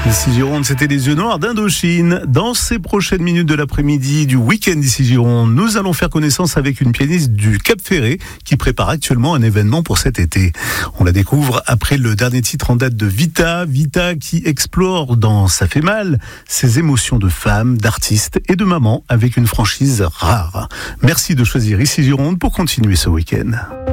Ici Gironde, c'était les yeux noirs d'Indochine. Dans ces prochaines minutes de l'après-midi du week-end d'ici Gironde, nous allons faire connaissance avec une pianiste du Cap Ferré qui prépare actuellement un événement pour cet été. On la découvre après le dernier titre en date de Vita qui explore dans Ça fait mal ses émotions de femme, d'artiste et de maman avec une franchise rare. Merci de choisir Ici Gironde pour continuer ce week-end.